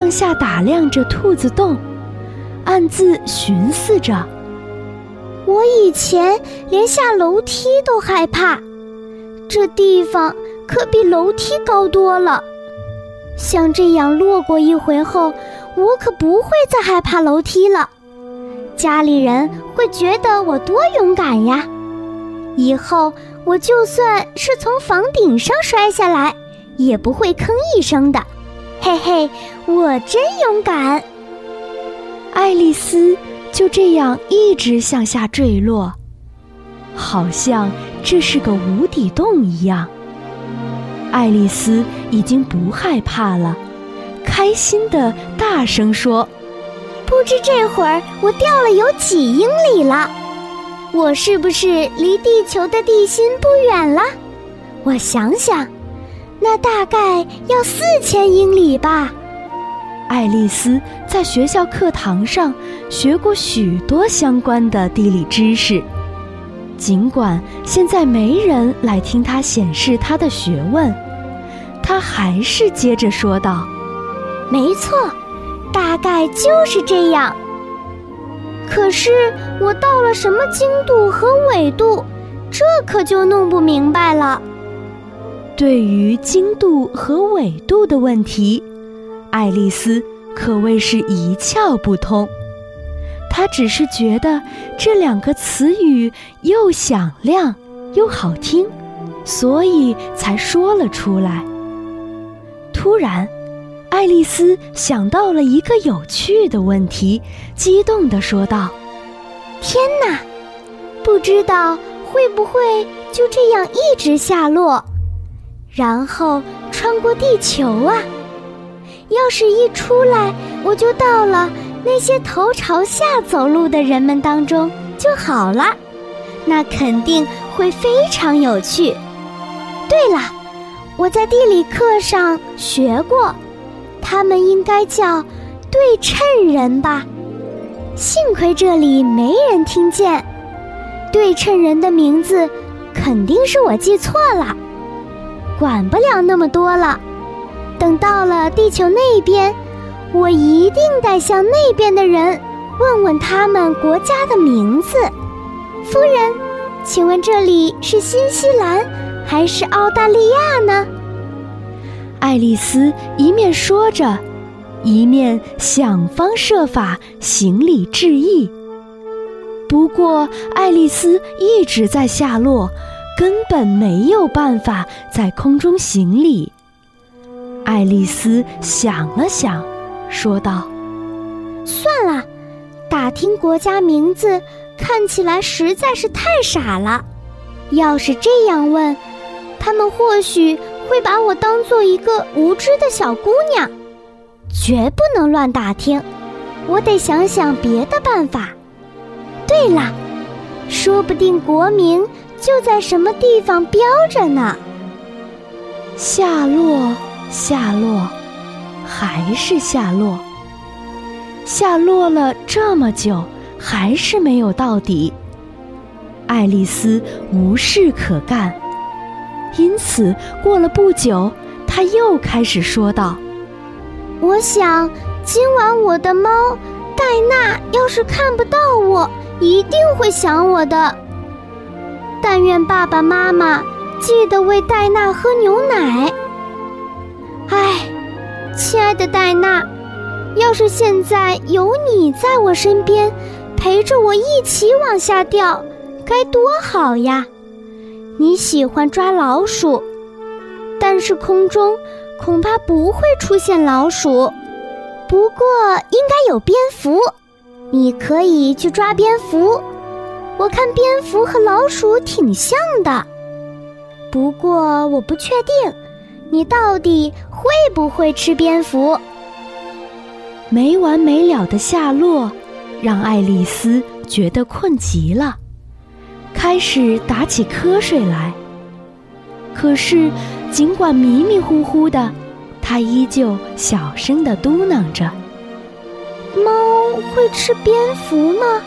上下打量着兔子洞，暗自寻思着： 我以前连下楼梯都害怕，这地方可比楼梯高多了。像这样落过一回后，我可不会再害怕楼梯了。家里人会觉得我多勇敢呀！以后我就算是从房顶上摔下来，也不会吭一声的。嘿嘿，我真勇敢！ 爱丽丝就这样一直向下坠落，好像这是个无底洞一样。爱丽丝已经不害怕了，开心地大声说： 不知这会儿我掉了有几英里了？我是不是离地球的地心不远了？我想想，那大概要4000英里吧。 爱丽丝在学校课堂上学过许多相关的地理知识，尽管现在没人来听她显示她的学问，她还是接着说道： 没错，大概就是这样。可是我到了什么经度和纬度，这可就弄不明白了。 对于经度和纬度的问题，爱丽丝可谓是一窍不通。她只是觉得这2个词语又响亮又好听，所以才说了出来。突然，爱丽丝想到了一个有趣的问题，激动地说道： 天哪，不知道会不会就这样一直下落，然后穿过地球啊？要是一出来我就到了那些头朝下走路的人们当中就好了，那肯定会非常有趣。对了，我在地理课上学过，他们应该叫对称人吧？幸亏这里没人听见，对称人的名字肯定是我记错了。管不了那么多了，等到了地球那边，我一定得向那边的人问问他们国家的名字。夫人，请问这里是新西兰还是澳大利亚呢？ 爱丽丝一面说着，一面想方设法行礼致意。不过爱丽丝一直在下落，根本没有办法在空中行礼。爱丽丝想了想，说道： 算了，打听国家名字看起来实在是太傻了。要是这样问，他们或许会把我当做一个无知的小姑娘。绝不能乱打听，我得想想别的办法。对了，说不定国名就在什么地方标着呢。 下落，下落，还是下落。下落了这么久，还是没有到底。爱丽丝无事可干，因此过了不久，她又开始说道： 我想今晚我的猫戴娜要是看不到我，一定会想我的。但愿爸爸妈妈记得喂戴娜喝牛奶。唉，亲爱的戴娜，要是现在有你在我身边，陪着我一起往下掉，该多好呀！你喜欢抓老鼠，但是空中恐怕不会出现老鼠，不过应该有蝙蝠，你可以去抓蝙蝠。我看蝙蝠和老鼠挺像的，不过我不确定你到底会不会吃蝙蝠。 没完没了的下落让爱丽丝觉得困极了，开始打起瞌睡来。可是尽管迷迷糊糊的，她依旧小声地嘟囔着： 猫会吃蝙蝠吗？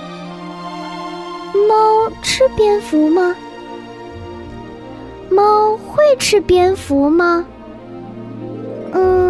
猫吃蝙蝠吗？猫会吃蝙蝠吗？